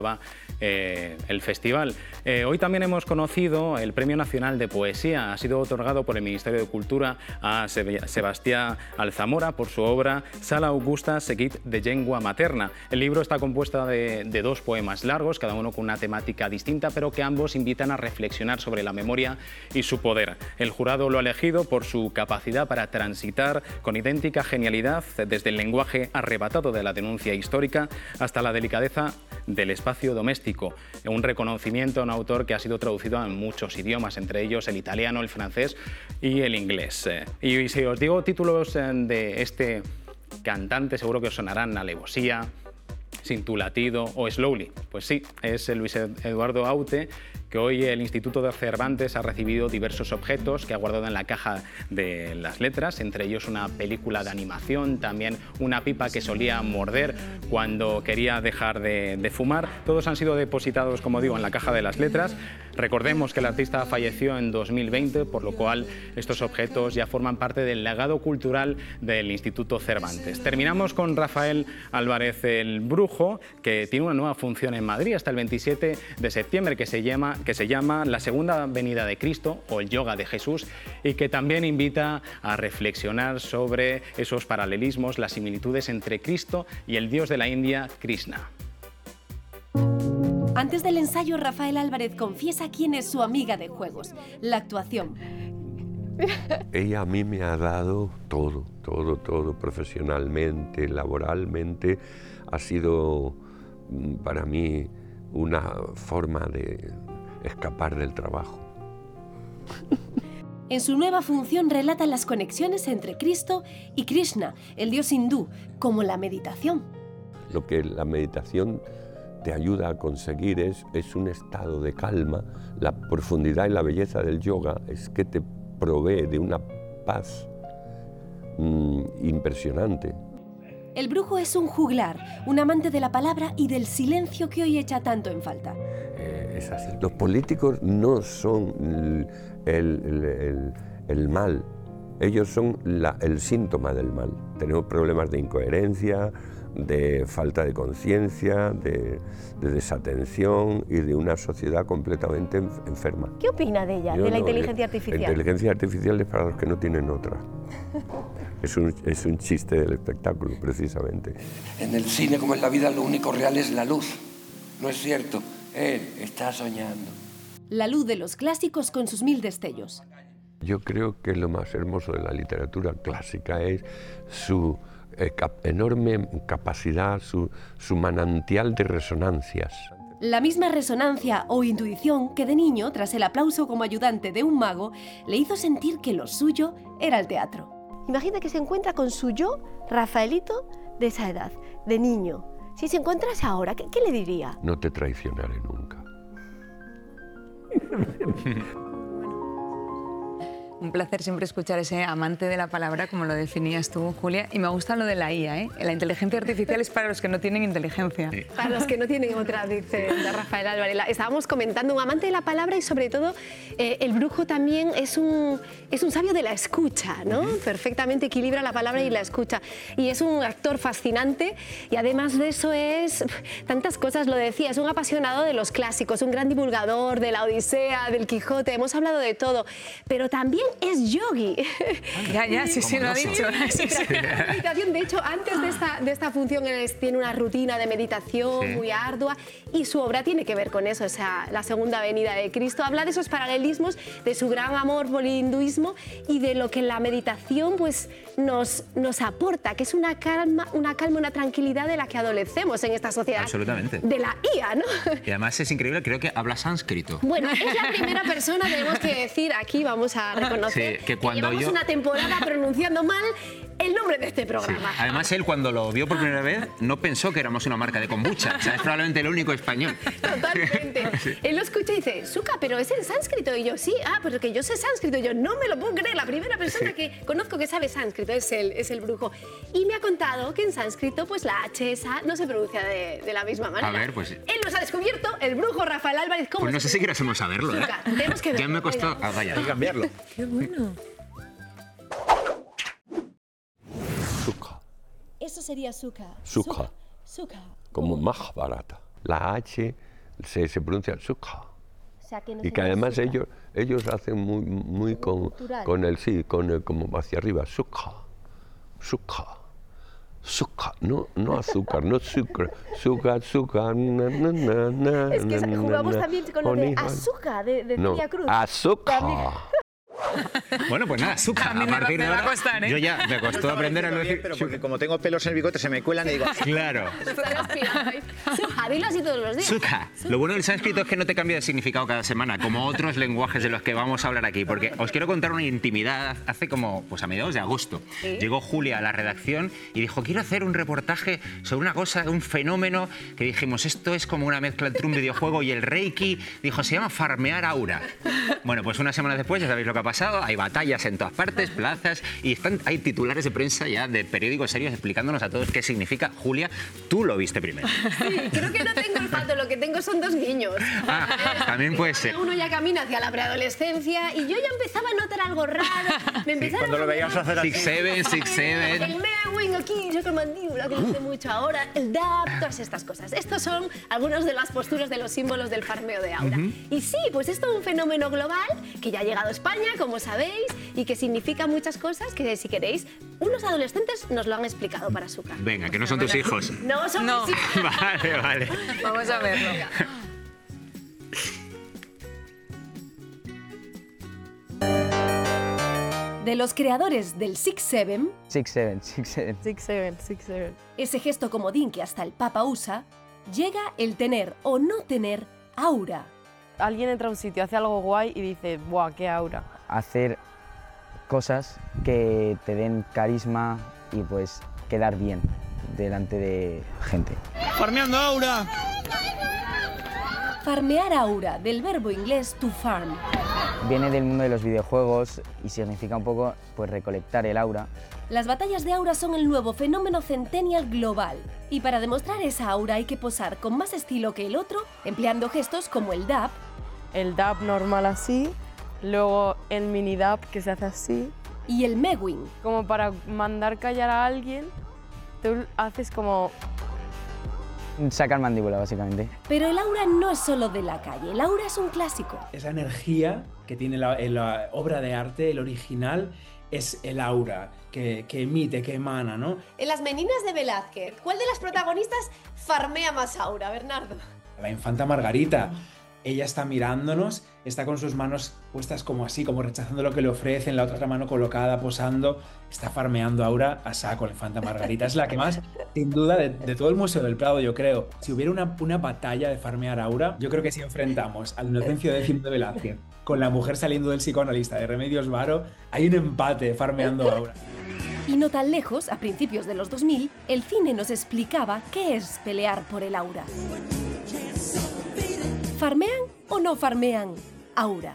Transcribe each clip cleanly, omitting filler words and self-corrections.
el festival. Hoy también hemos conocido el Premio Nacional de Poesía. Ha sido otorgado por el Ministerio de Cultura a Sebastián Alzamora por su obra Sala Augusta seguit de llengua materna. El libro está compuesto de dos poemas largos, cada uno con una temática distinta, pero que ambos invitan a reflexionar sobre la memoria y su poder. El jurado lo ha elegido por su capacidad para transitar con idéntica genialidad desde el lenguaje arrebatado de la denuncia histórica hasta la delicadeza del espacio doméstico. Un reconocimiento a un autor que ha sido traducido en muchos idiomas, entre ellos el italiano, el francés y el inglés. Y si os digo títulos de este cantante, seguro que os sonarán: Alevosía, Sin tu latido o Slowly. Pues sí, es Luis Eduardo Aute, que hoy el Instituto de Cervantes ha recibido diversos objetos que ha guardado en la caja de las letras, entre ellos una película de animación, también una pipa que solía morder cuando quería dejar de fumar. Todos han sido depositados, como digo, en la caja de las letras. Recordemos que el artista falleció en 2020, por lo cual estos objetos ya forman parte del legado cultural del Instituto Cervantes. Terminamos con Rafael Álvarez el Brujo, que tiene una nueva función en Madrid hasta el 27 de septiembre, que se llama La Segunda Venida de Cristo o el Yoga de Jesús, y que también invita a reflexionar sobre esos paralelismos, las similitudes entre Cristo y el dios de la India, Krishna. Antes del ensayo, Rafael Álvarez confiesa quién es su amiga de juegos, la actuación. Ella a mí me ha dado todo, profesionalmente, laboralmente. Ha sido para mí una forma de escapar del trabajo. En su nueva función relata las conexiones entre Cristo y Krishna, el dios hindú, como la meditación. Lo que la meditación te ayuda a conseguir es un estado de calma. La profundidad y la belleza del yoga es que te provee de una paz impresionante. El brujo es un juglar, un amante de la palabra y del silencio que hoy echa tanto en falta. Es así. Los políticos no son el mal, ellos son el síntoma del mal. Tenemos problemas de incoherencia, de falta de conciencia, de desatención y de una sociedad completamente enferma. ¿Qué opina de ella, de la inteligencia artificial? La inteligencia artificial es para los que no tienen otra. Es un chiste del espectáculo, precisamente. En el cine, como en la vida, lo único real es la luz. No es cierto, él está soñando. La luz de los clásicos con sus 1000 destellos. Yo creo que lo más hermoso de la literatura clásica es su enorme capacidad, su manantial de resonancias. La misma resonancia o intuición que de niño, tras el aplauso como ayudante de un mago, le hizo sentir que lo suyo era el teatro. Imagina que se encuentra con su yo, Rafaelito, de esa edad, de niño. Si se encontrase ahora, ¿qué le diría? No te traicionaré nunca. Un placer siempre escuchar ese amante de la palabra, como lo definías tú, Julia. Y me gusta lo de la IA, ¿eh? La inteligencia artificial es para los que no tienen inteligencia. Sí. Para los que no tienen otra, dice Rafael Álvarez. Estábamos comentando, un amante de la palabra y sobre todo el brujo también es un sabio de la escucha, ¿no? Perfectamente equilibra la palabra y la escucha. Y es un actor fascinante y además de eso es tantas cosas, lo decía, es un apasionado de los clásicos, un gran divulgador de la Odisea, del Quijote, hemos hablado de todo, pero también es yogi. Ya, sí, lo ha dicho. Sí. Meditación, de hecho, antes de esta función él tiene una rutina de meditación muy ardua y su obra tiene que ver con eso, o sea, la segunda venida de Cristo. Habla de esos paralelismos, de su gran amor por el hinduismo y de lo que la meditación pues, nos aporta, que es una calma, una tranquilidad de la que adolecemos en esta sociedad. Absolutamente. De la IA, ¿no? Y además es increíble, creo que habla sánscrito. Bueno, es la primera persona, tenemos que decir, aquí vamos a reconocer que cuando llevamos una temporada pronunciando mal el nombre de este programa. Sí. Además, él cuando lo vio por primera vez no pensó que éramos una marca de kombucha. O sea, es probablemente el único español. Totalmente. Sí. Él lo escucha y dice, Suka, pero es en sánscrito. Y yo, sí, pero que yo sé sánscrito. Y yo, no me lo puedo creer. La primera persona que conozco que sabe sánscrito es el brujo. Y me ha contado que en sánscrito, pues la H esa no se pronuncia de la misma manera. A ver, pues... Él nos ha descubierto, el brujo Rafael Álvarez. ¿Cómo pues no sé si queremos saberlo, ¿eh? Suka, tenemos que verlo. Ya me costó... vaya, hay que cambiarlo. Qué bueno. Sukha. Eso sería Suka. Sukha. Suka. Como Mahabharata. la H se pronuncia sukha. O sea, que no Y que además ellos hacen muy con el como hacia arriba, sukha, sukha. Azúcar, no azúcar, no azúcar, azúcar, Es que jugamos también con lo de azúcar, de Celia Cruz. Azúcar. Bueno, pues nada, azúcar. A mí me va a costar, ¿eh? Yo ya me costó aprender a lo decir. Pero porque como tengo pelos en el bigote se me cuelan y digo... Claro. Suja, dilo así todos los días. Sukha. Lo bueno del sánscrito es que no te cambia de significado cada semana, como otros lenguajes de los que vamos a hablar aquí, porque os quiero contar una intimidad. Hace como, pues a mediados de agosto, llegó Julia a la redacción y dijo, quiero hacer un reportaje sobre una cosa, un fenómeno, que dijimos, esto es como una mezcla entre un videojuego y el Reiki. Dijo, se llama farmear aura. Bueno, pues una semana después ya sabéis lo que ha pasado, hay batallas en todas partes, plazas, y hay titulares de prensa ya de periódicos serios explicándonos a todos qué significa. Julia, tú lo viste primero. Sí, creo que no tengo olfato, lo que tengo son 2 niños. También puede ser. Uno ya camina hacia la preadolescencia y yo ya empezaba a notar algo raro. Me empezaron Cuando lo veías hacer así. 6-7. el Mewing aquí, yo con mandíbula, que lo hace mucho ahora, el DAP, todas estas cosas. Estos son algunas de las posturas de los símbolos del farmeo de aura. Y sí, pues esto es un fenómeno global que ya ha llegado a España, como sabéis, y que significa muchas cosas que, si queréis, unos adolescentes nos lo han explicado para su casa. Venga, que no son tus hijos. No, son mis hijos. Vale. Vamos a verlo. De los creadores del 6-7, 6-7. 6-7. ese gesto comodín que hasta el Papa usa, llega el tener o no tener aura. Alguien entra a un sitio, hace algo guay y dice, ¡buah, qué aura! Hacer cosas que te den carisma y pues quedar bien delante de gente. ¡Farmeando aura! Farmear aura, del verbo inglés to farm. Viene del mundo de los videojuegos y significa un poco pues recolectar el aura. Las batallas de aura son el nuevo fenómeno centennial global. Y para demostrar esa aura hay que posar con más estilo que el otro, empleando gestos como el dab. El dab normal así, luego el mini dab que se hace así. Y el mewing. Como para mandar callar a alguien, tú haces como... Sacar mandíbula, básicamente. Pero el aura no es solo de la calle, el aura es un clásico. Esa energía que tiene la obra de arte, el original, es el aura que emite, que emana, ¿no? En las meninas de Velázquez, ¿cuál de las protagonistas farmea más aura, Bernardo? La infanta Margarita. Ella está mirándonos, está con sus manos puestas como así, como rechazando lo que le ofrecen, la otra mano colocada, posando. Está farmeando aura a saco la infanta Margarita. Es la que más, sin duda, de todo el Museo del Prado, yo creo. Si hubiera una batalla de farmear aura, yo creo que si enfrentamos al Inocencio X de Velázquez con la mujer saliendo del psicoanalista de Remedios Varo, hay un empate farmeando aura. Y no tan lejos, a principios de los 2000, el cine nos explicaba qué es pelear por el aura. ¿Farmean o no farmean aura?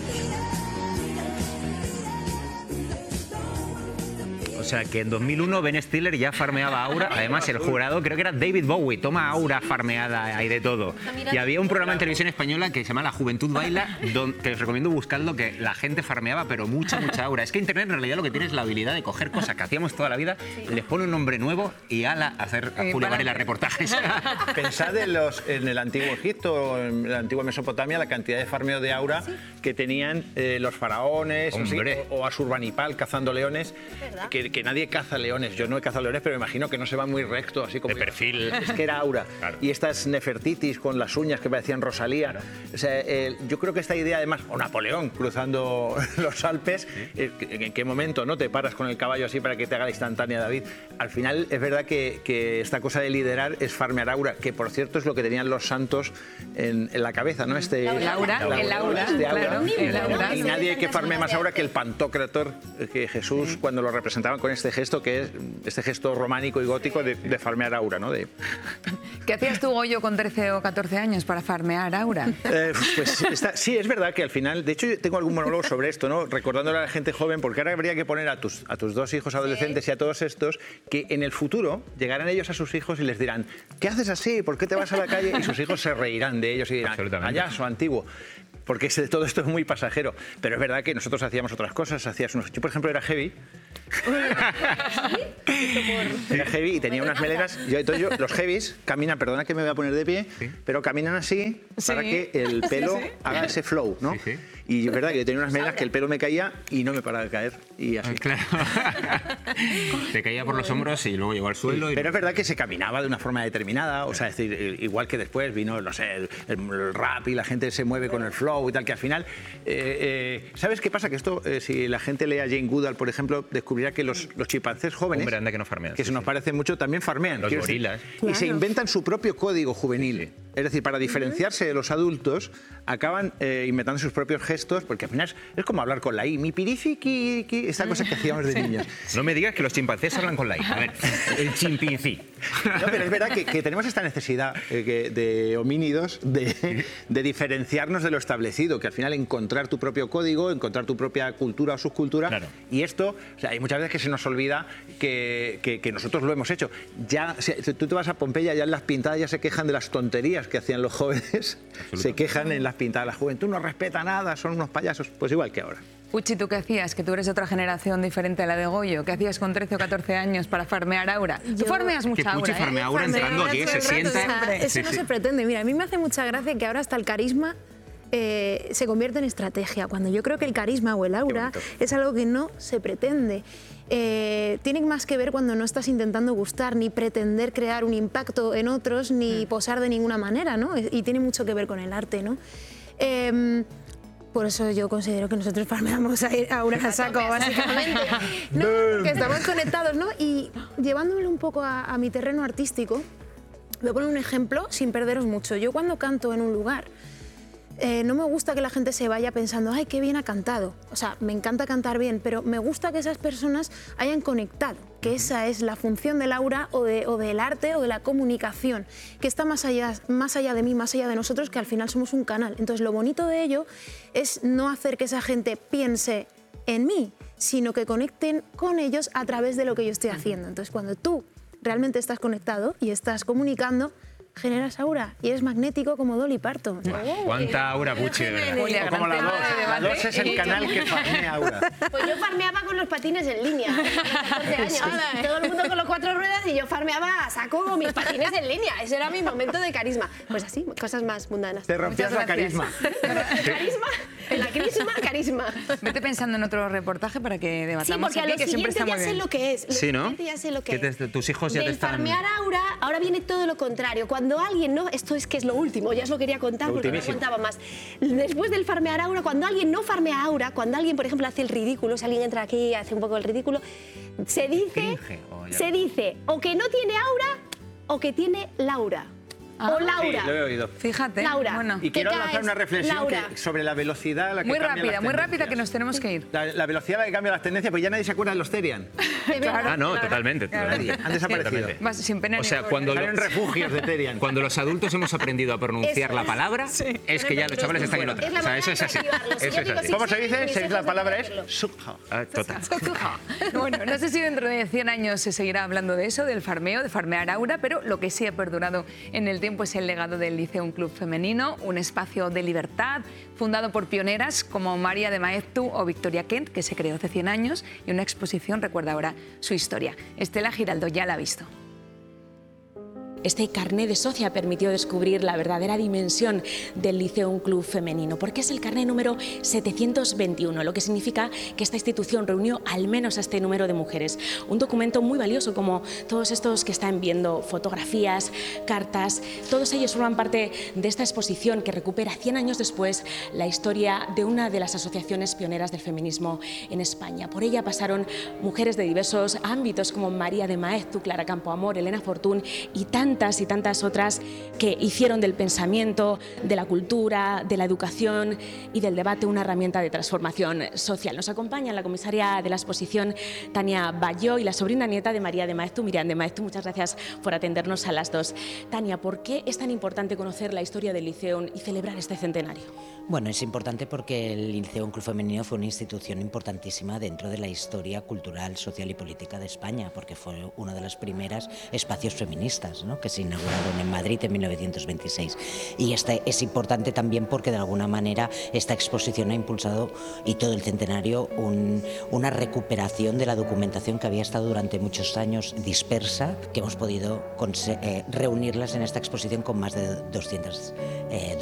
O sea, que en 2001 Ben Stiller ya farmeaba aura. Además, el jurado, creo que era David Bowie, toma aura farmeada, hay de todo. Y había un programa en televisión española que se llama La Juventud Baila, que os recomiendo buscarlo, que la gente farmeaba, pero mucha aura. Es que Internet en realidad lo que tiene es la habilidad de coger cosas que hacíamos toda la vida, les pone un nombre nuevo y ala, hacer a Julio Varela reportajes. Pensad en el antiguo Egipto, en la antigua Mesopotamia, la cantidad de farmeo de aura que tenían los faraones, o Asurbanipal cazando leones, que nadie caza leones. Yo no he cazado leones, pero me imagino que no se va muy recto, así como de perfil. Es que era aura. Claro. Y estas Nefertitis con las uñas que parecían Rosalía. Claro. O sea, yo creo que esta idea, además, o Napoleón cruzando los Alpes, ¿en qué momento no te paras con el caballo así para que te haga la instantánea, David? Al final es verdad que esta cosa de liderar es farmear aura, que por cierto es lo que tenían los santos en la cabeza, ¿no? El aura. Y nadie que farme más aura que el Pantocrator, que Jesús cuando lo representaban con este gesto, que es este gesto románico y gótico de farmear aura, ¿no? ¿Qué hacías tú, Goyo, con 13 o 14 años para farmear aura? Sí, es verdad que al final, de hecho yo tengo algún monólogo sobre esto, ¿no? Recordándole a la gente joven, porque ahora habría que poner a tus 2 hijos adolescentes y a todos estos, que en el futuro llegarán ellos a sus hijos y les dirán, ¿qué haces así? ¿Por qué te vas a la calle? Y sus hijos se reirán de ellos y dirán, payaso antiguo. porque todo esto es muy pasajero. Pero es verdad que nosotros hacíamos otras cosas. Yo, por ejemplo, era heavy. Era heavy y tenía unas melenas. Los heavies caminan, perdona que me voy a poner de pie, pero caminan así para que el pelo haga ese flow, ¿no? Sí. Y es verdad que yo tenía unas melenas que el pelo me caía y no me paraba de caer. Y así. Claro. Te caía por los hombros y luego llegó al suelo. Pero es verdad que se caminaba de una forma determinada, o sea, es decir, igual que después vino, no sé, el rap y la gente se mueve con el flow y tal, que al final, ¿sabes qué pasa? Que esto, si la gente lee a Jane Goodall, por ejemplo, descubrirá que los chimpancés jóvenes, hombre, anda que no farmean, que se nos parecen mucho, también farmean. Los gorilas. Y se inventan su propio código juvenil. Es decir, para diferenciarse de los adultos, acaban inventando sus propios gestos, porque al final es como hablar con la I. Mi pirifi, esa cosa que hacíamos de niños. No me digas que los chimpancés hablan con la I. A ver, el chimpincí. No, pero es verdad que tenemos esta necesidad de homínidos de diferenciarnos de lo establecido, que al final encontrar tu propio código, encontrar tu propia cultura o subcultura. Claro. Y esto, o sea, hay muchas veces que se nos olvida que nosotros lo hemos hecho. Ya, si tú te vas a Pompeya, ya en las pintadas ya se quejan de las tonterías que hacían los jóvenes. Se quejan en las pintadas. La juventud no respeta nada, son unos payasos. Pues igual que ahora. Puchi, ¿tú qué hacías? Que tú eres de otra generación diferente a la de Goyo. ¿Qué hacías con 13 o 14 años para farmear aura? Tú farmeas mucha aura. Puchi farmea aura entrando aquí, se sienta. Eso no se pretende. Mira, a mí me hace mucha gracia que ahora hasta el carisma se convierte en estrategia, cuando yo creo que el carisma o el aura es algo que no se pretende. Tiene más que ver cuando no estás intentando gustar, ni pretender crear un impacto en otros, ni posar de ninguna manera, ¿no? Y tiene mucho que ver con el arte, ¿no? Por eso yo considero que nosotros farmeamos aura a saco, básicamente. No, porque estamos conectados, ¿no? Y llevándomelo un poco a mi terreno artístico, voy a poner un ejemplo sin perderos mucho. Yo cuando canto en un lugar, no me gusta que la gente se vaya pensando, ¡ay, qué bien ha cantado! O sea, me encanta cantar bien, pero me gusta que esas personas hayan conectado, que esa es la función del aura o del arte o de la comunicación, que está más allá de mí, más allá de nosotros, que al final somos un canal. Entonces, lo bonito de ello es no hacer que esa gente piense en mí, sino que conecten con ellos a través de lo que yo estoy haciendo. Entonces, cuando tú realmente estás conectado y estás comunicando, generas aura y eres magnético como Dolly Parton. ¿Cuánta aura, Puchi, de verdad? Como la 2. La 2 es el canal que farmea aura. Pues yo farmeaba con los patines en línea. 14 años. Todo el mundo con los 4 ruedas y yo farmeaba a saco con mis patines en línea. Ese era mi momento de carisma. Pues así, cosas más mundanas. Te rompías la carisma. ¿Carisma? La carisma. Vete pensando en otro reportaje para que debatamos. Sí, porque aquí, que siempre está muy ya sé bien. lo que es. Sí, ¿no? Ya sé lo que es. Tus hijos ya te están... farmear aura, ahora viene todo lo contrario. Cuando alguien no... Esto es que es lo último, ya os lo quería contar porque no contaba más. Después del farmear aura, cuando alguien no farmea aura, cuando alguien, por ejemplo, hace el ridículo, si alguien entra aquí y hace un poco el ridículo, se dice o que no tiene aura o que tiene Laura. O Laura. Sí, lo he oído. Fíjate. Laura. Bueno. Y quiero lanzar una reflexión sobre la velocidad a la que muy cambian rápida, las muy rápida, tendencias. que nos tenemos que ir. La velocidad a la que cambian las tendencias, pues ya nadie se acuerda de los Terian. Claro, Ah, no, claro. totalmente. Nadie, han desaparecido. Vas sin pena O ni sea, gloria. cuando Están en refugios de Terian. Cuando los adultos hemos aprendido a pronunciar la palabra, es que ya los chavales están en otra. Es la O sea, manera eso es así. de activarlos. Eso es así. ¿Cómo se dice? La palabra es subja. Total. Bueno, no sé si dentro de 100 años se seguirá hablando de eso, del farmeo, de farmear aura, pero lo que sí ha perdurado en el tiempo es el legado del Liceum Club Femenino, un espacio de libertad fundado por pioneras como María de Maeztu o Victoria Kent, que se creó hace 100 años, y una exposición recuerda ahora su historia. Estela Giraldo ya la ha visto. Este carné de socia permitió descubrir la verdadera dimensión del Liceum Club Femenino, porque es el carné número 721, lo que significa que esta institución reunió al menos a este número de mujeres. Un documento muy valioso, como todos estos que están viendo, fotografías, cartas, todos ellos forman parte de esta exposición que recupera 100 años después la historia de una de las asociaciones pioneras del feminismo en España. Por ella pasaron mujeres de diversos ámbitos como María de Maeztu, Clara Campoamor, Elena Fortún y tantas otras que hicieron del pensamiento, de la cultura, de la educación y del debate una herramienta de transformación social. Nos acompaña la comisaria de la exposición, Tania Bayó, y la sobrina nieta de María de Maeztu, Miriam de Maeztu. Muchas gracias por atendernos a las dos. Tania, ¿por qué es tan importante conocer la historia del Liceum y celebrar este centenario? Bueno, es importante porque el Liceum Club Femenino fue una institución importantísima dentro de la historia cultural, social y política de España, porque fue uno de los primeros espacios feministas, ¿no?, que se inauguraron en Madrid en 1926. Y este es importante también porque de alguna manera esta exposición ha impulsado, y todo el centenario, una recuperación de la documentación que había estado durante muchos años dispersa, que hemos podido reunirlas en esta exposición con más de 200